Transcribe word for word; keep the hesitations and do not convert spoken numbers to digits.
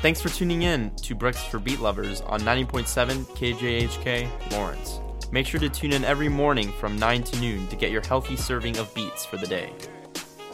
Thanks for tuning in to Breakfast for Beat Lovers on ninety point seven K J H K Lawrence. Make sure to tune in every morning from nine to noon to get your healthy serving of beats for the day.